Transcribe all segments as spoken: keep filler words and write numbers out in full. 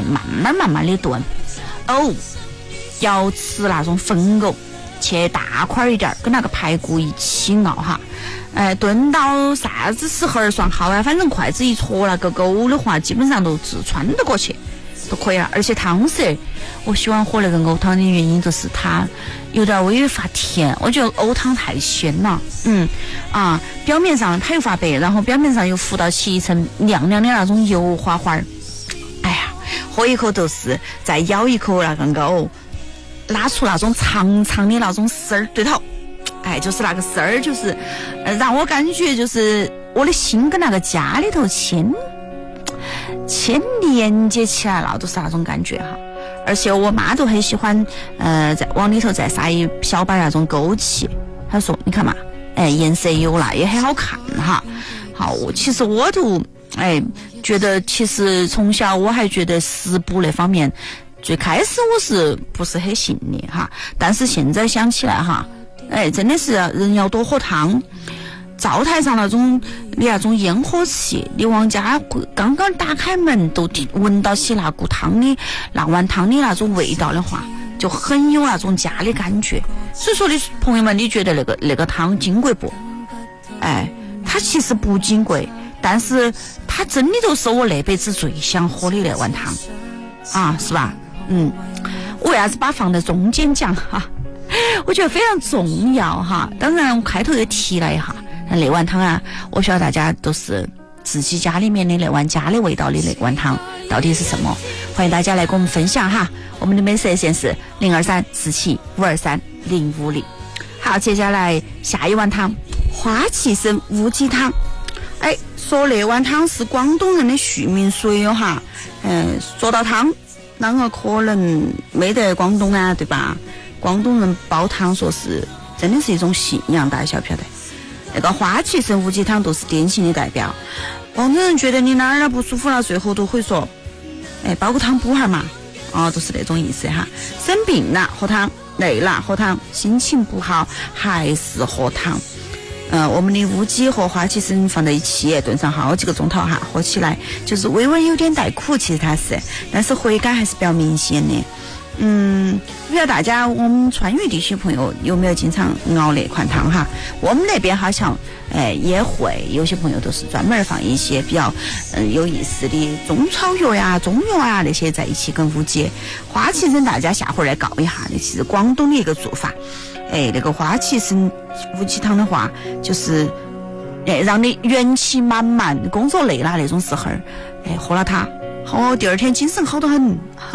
面慢慢慢慢的炖。哦，要吃那种粉藕，切大块一点，跟那个排骨一起熬哈。哎，炖到啥子时候算好啊？反正筷子一戳那个藕的话，基本上都是穿得过去，都可以了。而且汤色，我喜欢喝那个藕汤的原因就是它有点微微发甜，我觉得藕汤太鲜了。嗯啊，表面上它又发白，然后表面上又浮到起一层亮亮的那种油花花。哎呀，喝一口都是，再咬一口那个藕，拉出那种长长的那种丝儿对头。哎，就是那个丝儿，就是、呃、让我感觉就是我的心跟那个家里头牵牵连接起来了，都是那种感觉哈。而且我妈都很喜欢，呃，在往里头再撒一小把那种枸杞。她说：“你看嘛，哎，颜色有了，也很好看哈。”好，其实我都哎觉得，其实从小我还觉得食补那方面，最开始我是不是很信的哈，但是现在想起来哈。哎，真的是人要多喝汤。灶台上那种你那种烟火气，你往家刚刚打开门都闻到起那股汤的那碗汤的那种味道的话，就很有那种家的感觉。所以说的朋友们，你觉得那个那个汤金贵不？哎，它其实不金贵，但是它真的就是我那辈子最想喝的那碗汤啊，是吧？嗯，我为啥子把放在中间讲哈？我觉得非常重要哈，当然我开头也提了一下，那碗汤啊，我晓得大家都是自己家里面的那碗家的味道的那碗汤到底是什么？欢迎大家来跟我们分享哈，我们的美食热线是零二三四七五二三零五零。好，接下来下一碗汤，花旗参乌鸡汤。哎，说那碗汤是广东人的续命水哦哈，嗯，说到汤，啷个可能没得广东啊，对吧？广东人煲汤说是真的是一种信仰，大家晓不晓得？那个花旗参乌鸡汤都是典型的代表。广东人觉得你哪儿哪不舒服了，最后都会说，哎，煲个汤补下嘛，啊，都是那种意思哈。生病了喝汤，累了喝汤，心情不好还是喝汤。嗯、呃，我们的乌鸡和花旗参放在一起炖上好几个钟头哈，喝起来就是微微有点带苦，其实它是，但是回甘还是比较明显的。嗯，不知道大家我们川渝地区朋友有没有经常熬那款汤哈？我们那边好像哎也会，有些朋友都是专门放一些比较嗯有意思的中草药呀、中药啊那些在一起跟乌鸡。花旗参大家下回来告一下，那其实广东的一个做法。哎，那个花旗参乌鸡汤的话，就是哎让你元气满满，工作累了那种时候，哎喝了它，哦，第二天精神好得很。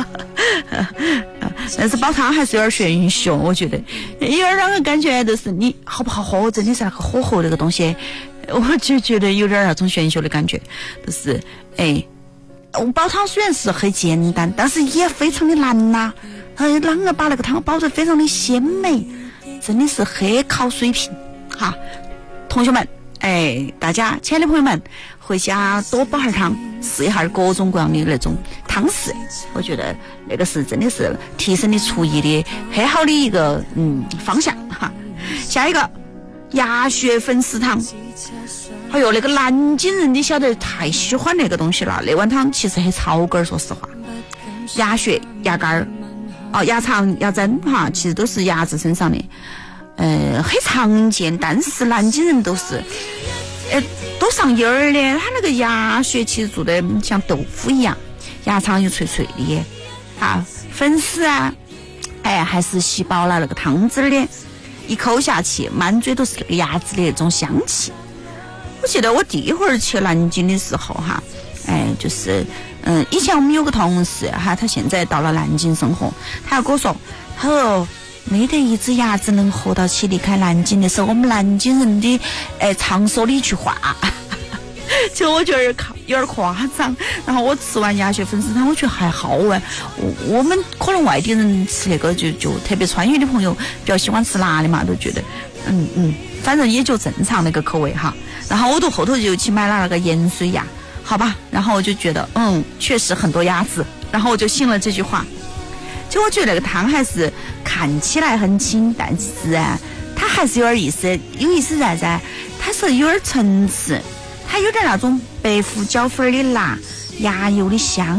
但是煲汤还是有点玄学，我觉得有点让人感觉就是你好不好喝，真的是那个火候那个东西，我就觉得有点那种玄学的感觉。就是哎，煲汤虽然是很简单，但是也非常的难呐、啊。哎，啷个把那个汤煲得非常的鲜美，真的是很考水平哈。同学们，哎，大家亲爱的朋友们，回家多煲下汤，试一下各种各样的那种汤式，我觉得那个是真的是提升你厨艺的很好的一个嗯方向哈。下一个鸭血粉丝汤，哎呦，那个南京人你晓得太喜欢那个东西了，那碗汤其实很草根，说实话，鸭血、鸭肝儿、哦鸭肠、鸭胗哈，其实都是鸭子身上的。呃，很常见，但是南京人都是，呃，都上瘾儿的。他那个鸭血其实做的像豆腐一样，鸭肠又脆脆的，啊，粉丝啊，哎，还是吸饱了那个汤汁的，一口下去，满嘴都是那个鸭子的那种香气。我记得我第一会儿去南京的时候哈，哎，就是，嗯，以前我们有个同事哈，他现在到了南京生活，他要跟我说，他说。没得一只鸭子能活到起离开南京的，是我们南京人的哎常说的一句话。其实我觉得有点夸张。然后我吃完鸭血粉丝汤，我觉得还好哎。我我们可能外地人吃那个就就特别川渝的朋友比较喜欢吃辣的嘛，都觉得嗯嗯，反正也就正常那个口味哈。然后我都后头就去买了那个盐水鸭，好吧。然后我就觉得嗯，确实很多鸭子，然后我就信了这句话。就我觉得那个汤还是看起来很清，但是啊，它还是有点意思。有意思啥子？它是有点层次，它有点那种白胡椒粉的辣，鸭油的香，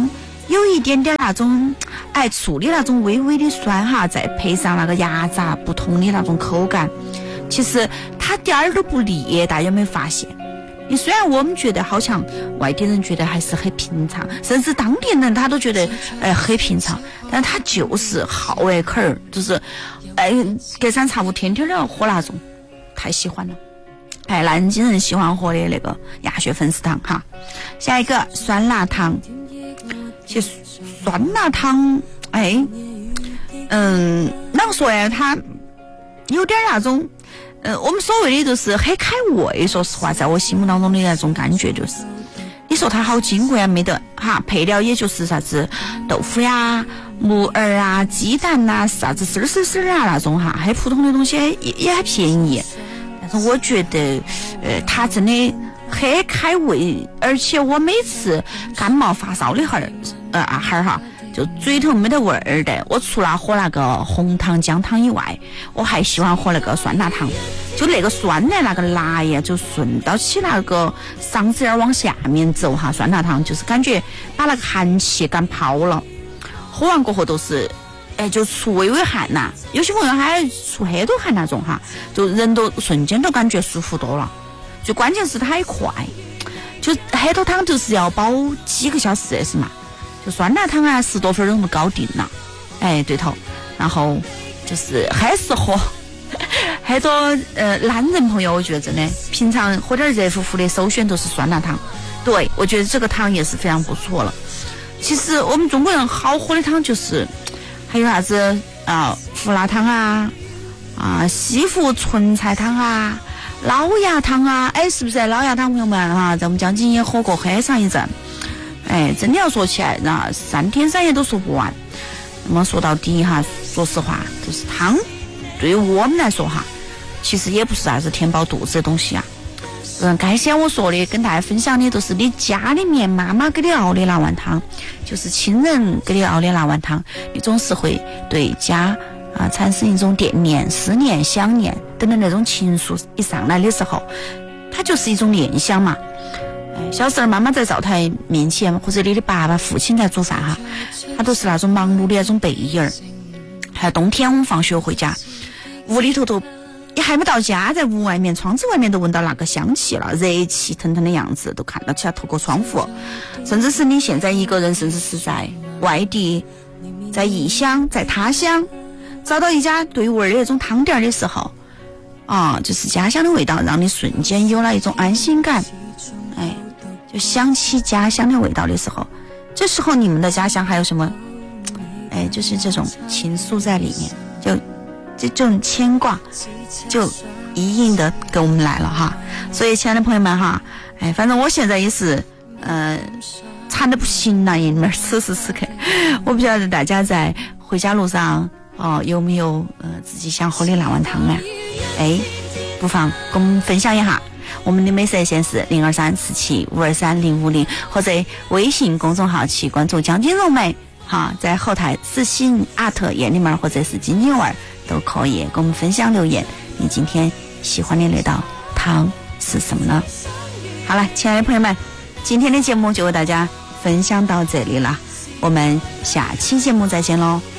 有一点点那种哎醋的那种微微的酸哈，再配上那个牙杂不同的那种口感，其实它点儿都不腻，大家有没有发现？你虽然我们觉得好像外地人觉得还是很平常，甚至当地人他都觉得哎很平常，但他就是好爱口儿，就是哎隔三差五天天都要喝那种，太喜欢了。哎，南京人喜欢喝的那个鸭血粉丝汤哈。下一个酸辣汤，其实酸辣汤哎嗯啷个说呀，它有点那种呃，我们所谓的就是很开胃，说实话，在我心目当中的那种感觉就是，你说它好金贵啊，没得哈，配料也就是啥子豆腐呀、木耳啊、鸡蛋呐、啊，啥子丝丝丝啊那种哈，很普通的东西也也很便宜。但是我觉得，呃，它真的很开胃，而且我每次感冒发烧的哈儿，呃啊哈儿哈。就嘴头没得味儿的，我除了喝那个红糖姜汤以外，我还喜欢喝那个酸辣汤，就那个酸的那个辣呀，就顺到起那个嗓子眼往下面走哈。酸辣汤就是感觉把那个寒气干抛了，喝完过后都是哎就出微微汗呐、啊，有些朋友还出很多汗那种哈，就人都瞬间都感觉舒服多了。就关键是它还快，就很多汤就是要煲几个小时的是嘛。就酸辣汤啊，十多分钟就搞定了，哎，对头。然后就是很适合很多呃男人朋友，我觉得真的平常喝点热乎乎的，首选都是酸辣汤。对，我觉得这个汤也是非常不错了。其实我们中国人好喝的汤就是还有啥子啊、呃、胡辣汤啊啊西湖纯菜汤啊老鸭汤啊，哎，是不是老鸭汤朋友们哈，在我们江津也喝过很长一阵。哎，真的要说起来，那三天三夜都说不完。那么说到底哈，说实话，就是汤，对于我们来说哈，其实也不是啥子填饱肚子的东西啊。嗯，该先我说的，跟大家分享的都是你家里面妈妈给你熬的那碗汤，就是亲人给你熬的那碗汤，你总是会对家啊产生一种惦念、思念、想念等等那种情愫一上来的时候，它就是一种念想嘛。小时候妈妈在灶台面前，或者你的爸爸父亲在煮饭哈，他都是那种忙碌的那种背影儿。还有冬天我们放学回家，屋里头都也还没到家，在屋外面窗子外面都闻到那个香气了，热气腾腾的样子都看到起来，透过窗户。甚至是你现在一个人，甚至是在外地，在异乡，在他乡找到一家对味儿的那种汤店的时候啊，就是家乡的味道，让你瞬间有了一种安心感。哎，就想起家乡的味道的时候，这时候你们的家乡还有什么？哎，就是这种情愫在里面，就这这种牵挂，就一应的给我们来了哈。所以，亲爱的朋友们哈，哎，反正我现在也是，呃，馋得不行了，爷们儿，此时此刻，我不晓得大家在回家路上哦有没有呃自己想喝的那碗汤啊？哎，不妨跟我们分享一下。我们的美色线是零二三四七五二三零五零，或者微信公众号去关注江津蓉美哈，在后台私信阿特叶里面或者是津津味都可以跟我们分享留言。你今天喜欢的那道汤是什么呢？好了，亲爱的朋友们，今天的节目就为大家分享到这里了，我们下期节目再见喽。